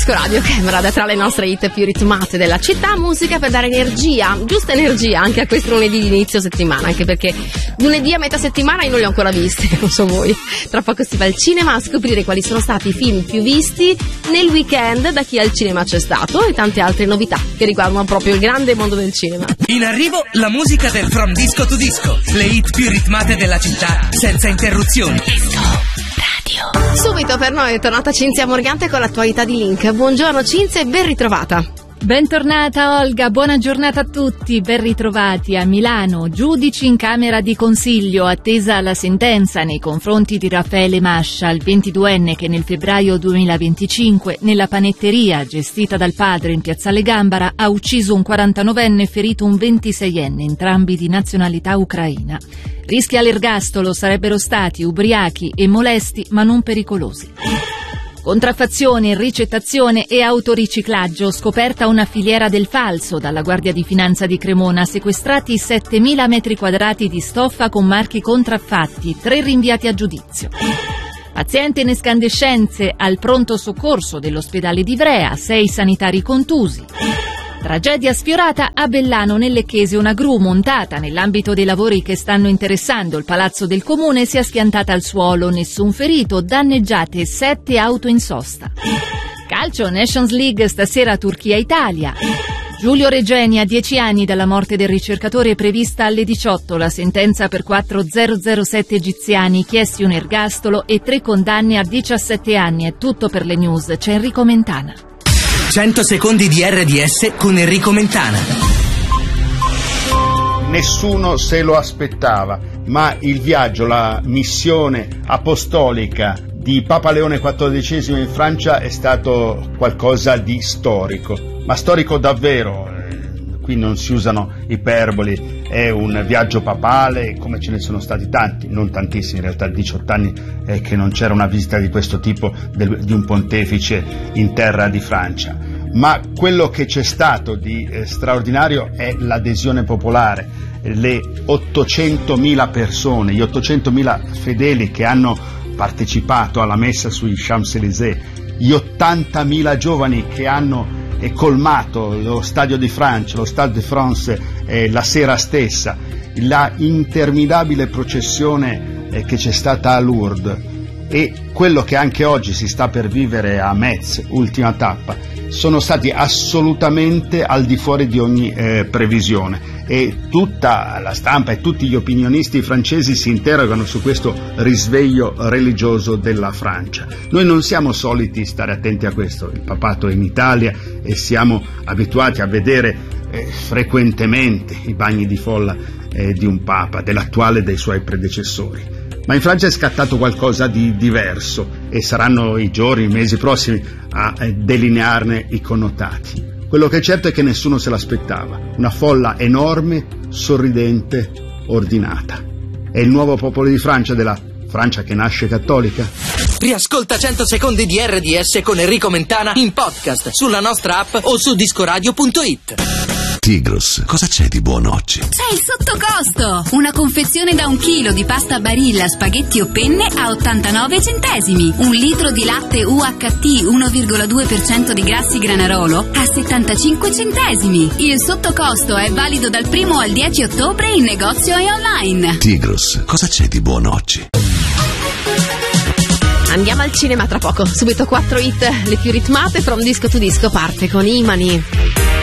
Disco Radio, che è tra le nostre hit più ritmate della città. Musica per dare energia, giusta energia anche a questo lunedì di inizio settimana, anche perché lunedì a metà settimana io non li ho ancora visti, non so voi. Tra poco si va al cinema a scoprire quali sono stati i film più visti nel weekend da chi al cinema c'è stato e tante altre novità che riguardano proprio il grande mondo del cinema. In arrivo la musica del From Disco to Disco, le hit più ritmate della città senza interruzioni. Subito per noi è tornata Cinzia Morgante con l'attualità di Link. Buongiorno Cinzia e ben ritrovata. Bentornata Olga, buona giornata a tutti, ben ritrovati a Milano. Giudici in camera di consiglio, attesa la sentenza nei confronti di Raffaele Mascia, il 22enne che nel febbraio 2025 nella panetteria gestita dal padre in piazzale Gambara ha ucciso un 49enne e ferito un 26enne, entrambi di nazionalità ucraina. Rischia l'ergastolo, sarebbero stati ubriachi e molesti ma non pericolosi. Contraffazione, ricettazione e autoriciclaggio, scoperta una filiera del falso dalla Guardia di Finanza di Cremona, sequestrati 7.000 metri quadrati di stoffa con marchi contraffatti, 3 rinviati a giudizio. Paziente in escandescenze al pronto soccorso dell'ospedale di Ivrea, 6 sanitari contusi. Tragedia sfiorata a Bellano nel Lecchese, una gru montata nell'ambito dei lavori che stanno interessando il palazzo del comune si è schiantata al suolo, nessun ferito, danneggiate 7 auto in sosta. Calcio, Nations League, stasera Turchia-Italia. Giulio Regeni, a 10 anni dalla morte del ricercatore, è prevista alle 18 la sentenza per 4 007 egiziani, chiesti un ergastolo e 3 condanne a 17 anni. È tutto per le news, c'è Enrico Mentana. 100 secondi di RDS con Enrico Mentana. Nessuno se lo aspettava, ma il viaggio, la missione apostolica di Papa Leone XIV in Francia è stato qualcosa di storico, ma storico davvero. Qui non si usano iperboli, è un viaggio papale come ce ne sono stati tanti, non tantissimi, in realtà 18 anni che non c'era una visita di questo tipo di un pontefice in terra di Francia. Ma quello che c'è stato di straordinario è l'adesione popolare, le 800.000 persone, gli 800.000 fedeli che hanno partecipato alla messa sui Champs-Élysées, gli 80.000 giovani che hanno colmato lo Stadio di Francia, lo Stade de France la sera stessa, la interminabile processione che c'è stata a Lourdes e quello che anche oggi si sta per vivere a Metz, ultima tappa, sono stati assolutamente al di fuori di ogni previsione e tutta la stampa e tutti gli opinionisti francesi si interrogano su questo risveglio religioso della Francia. Noi non siamo soliti stare attenti a questo, il papato è in Italia e siamo abituati a vedere frequentemente i bagni di folla di un papa, dell'attuale e dei suoi predecessori. Ma in Francia è scattato qualcosa di diverso e saranno i giorni, i mesi prossimi a delinearne i connotati. Quello che è certo è che nessuno se l'aspettava. Una folla enorme, sorridente, ordinata. È il nuovo popolo di Francia, della Francia che nasce cattolica? Riascolta 100 secondi di RDS con Enrico Mentana in podcast sulla nostra app o su discoradio.it. Tigros, cosa c'è di buono oggi? C'è il sottocosto! Una confezione da 1 chilo di pasta Barilla, spaghetti o penne a 89 centesimi. 1 litro di latte UHT 1,2% di grassi Granarolo a 75 centesimi. Il sottocosto è valido dal 1 al 10 ottobre in negozio e online. Tigros, cosa c'è di buono oggi? Andiamo al cinema tra poco, subito 4 hit, le più ritmate. From Disco to Disco parte con Imani.